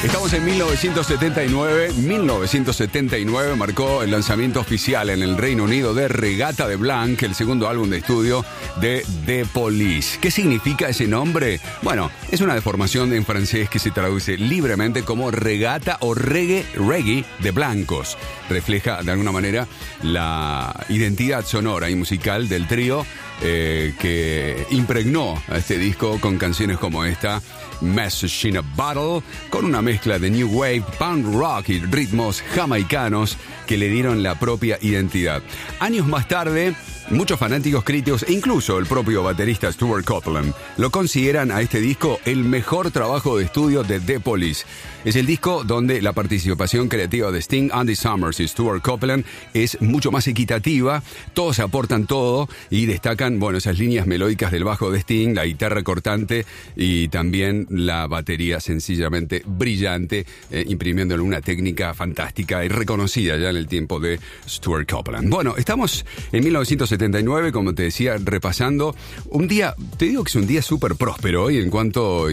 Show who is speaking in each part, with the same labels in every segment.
Speaker 1: Estamos en 1979. 1979 marcó el lanzamiento oficial en el Reino Unido de Regata de Blanc, el segundo álbum de estudio de The Police. ¿Qué significa ese nombre? Bueno, es una deformación en francés que se traduce libremente como regata o reggae de blancos. Refleja de alguna manera la identidad sonora y musical del trío que impregnó a este disco con canciones como esta, Message in a Bottle, con una mezcla de new wave, punk rock y ritmos jamaicanos que le dieron la propia identidad. Años más tarde, muchos fanáticos, críticos e incluso el propio baterista Stuart Copeland lo consideran a este disco el mejor trabajo de estudio de The Police. Es el disco donde la participación creativa de Sting, Andy Summers y Stuart Copeland es mucho más equitativa. Todos aportan todo y destacan, bueno, esas líneas melódicas del bajo de Sting, la guitarra cortante y también la batería sencillamente brillante, imprimiéndole una técnica fantástica y reconocida ya en el tiempo de Stuart Copeland. Bueno, estamos en 1979, como te decía, repasando un día, te digo que es un día súper próspero hoy en cuanto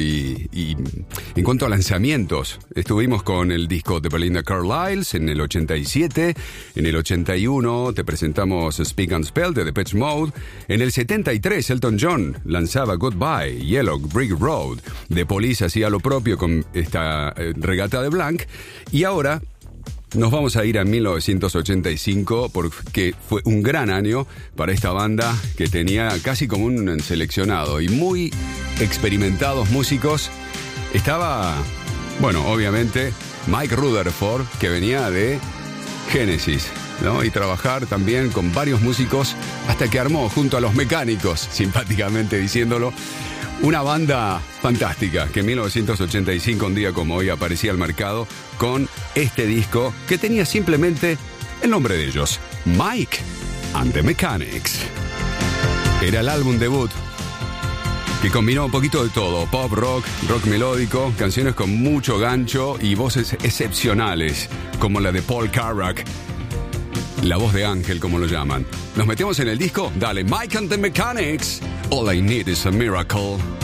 Speaker 1: a lanzamientos. Estuvimos con el disco de Belinda Carlisle en el 87, en el 81 te presentamos Speak and Spell de Depeche Mode, en el 73 Elton John lanzaba Goodbye, Yellow Brick Road, The Police hacía lo propio con esta Regata de Blanc, y ahora nos vamos a ir a 1985 porque fue un gran año para esta banda que tenía casi como un seleccionado y muy experimentados músicos. Estaba, bueno, obviamente Mike Rutherford, que venía de Genesis, ¿no? Y trabajar también con varios músicos hasta que armó junto a los Mecánicos, simpáticamente diciéndolo, una banda fantástica que en 1985, un día como hoy, aparecía al mercado con este disco que tenía simplemente el nombre de ellos, Mike and the Mechanics. Era el álbum debut que combinó un poquito de todo, pop, rock melódico, canciones con mucho gancho y voces excepcionales, como la de Paul Carrack, la voz de ángel, como lo llaman. ¿Nos metemos en el disco? Dale, Mike and the Mechanics, All I Need is a Miracle.